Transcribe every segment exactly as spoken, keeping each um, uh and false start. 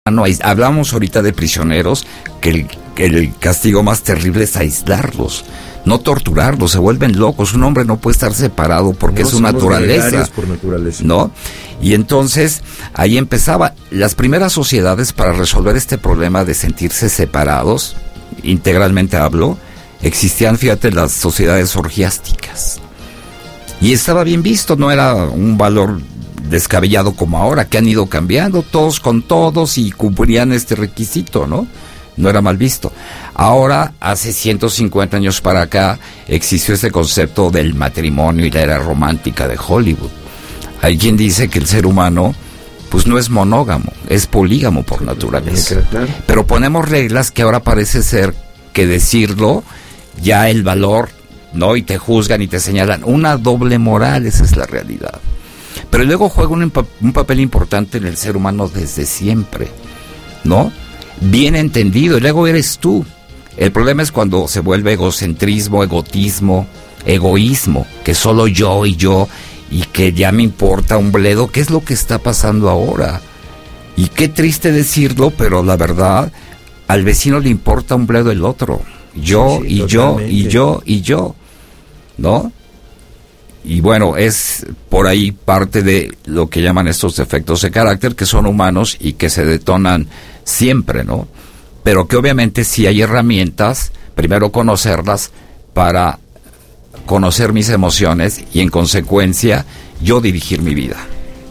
No, hablamos ahorita de prisioneros, que el, que el castigo más terrible es aislarlos, no torturarlos, se vuelven locos. Un hombre no puede estar separado porque no, es su naturaleza, por naturaleza, ¿no? Y entonces ahí empezaba las primeras sociedades para resolver este problema de sentirse separados, integralmente hablo, existían, fíjate, las sociedades orgiásticas. Y estaba bien visto, no era un valor descabellado como ahora, que han ido cambiando, todos con todos y cumplían este requisito, ¿no? No era mal visto. Ahora, hace ciento cincuenta años para acá, existió este concepto del matrimonio y la era romántica de Hollywood. Hay quien dice que el ser humano, pues no es monógamo, es polígamo por naturaleza. Pero ponemos reglas que ahora parece ser que decirlo, ya el valor, ¿no? Y te juzgan y te señalan. Una doble moral, esa es la realidad. Pero luego juega un, un papel importante en el ser humano desde siempre, ¿no? Bien entendido, el ego eres tú. El problema es cuando se vuelve egocentrismo, egotismo, egoísmo, que solo yo y yo, y que ya me importa un bledo. ¿Qué es lo que está pasando ahora? Y qué triste decirlo, pero la verdad, al vecino le importa un bledo el otro. Yo, sí, sí, y totalmente. yo, y yo, y yo, ¿no? Y bueno, es por ahí parte de lo que llaman estos defectos de carácter, que son humanos y que se detonan siempre, ¿no? Pero que obviamente sí hay herramientas, primero conocerlas para conocer mis emociones y en consecuencia yo dirigir mi vida.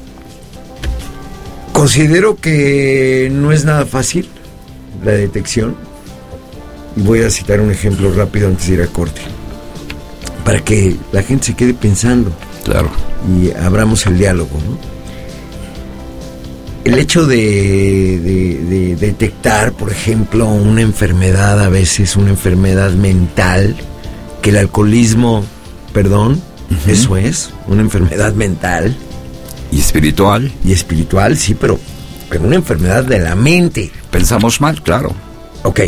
Considero que no es nada fácil la detección. Voy a citar un ejemplo rápido antes de ir a corte, para que la gente se quede pensando. Claro. Y abramos el diálogo, ¿no? El hecho de, de, de detectar, por ejemplo, una enfermedad, a veces una enfermedad mental, que el alcoholismo, perdón, uh-huh. eso es, una enfermedad mental. Y espiritual. Y espiritual, sí, pero, pero una enfermedad de la mente. Pensamos mal, claro. Ok.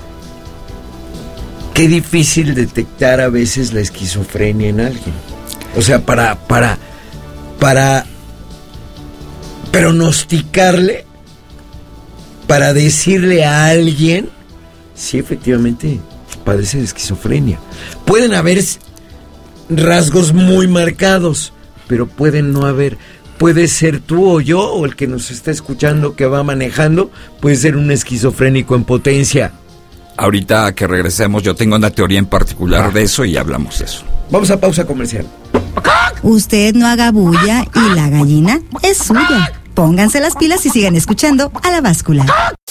Qué difícil detectar a veces la esquizofrenia en alguien. O sea, para, para, para pronosticarle, para decirle a alguien si efectivamente padece de esquizofrenia. Pueden haber rasgos muy marcados, pero pueden no haber. Puede ser tú o yo, o el que nos está escuchando que va manejando, puede ser un esquizofrénico en potencia. Ahorita que regresemos, yo tengo una teoría en particular ah. de eso y hablamos de eso. Vamos a pausa comercial. Usted no haga bulla y la gallina es suya. Pónganse las pilas y sigan escuchando A la Báscula.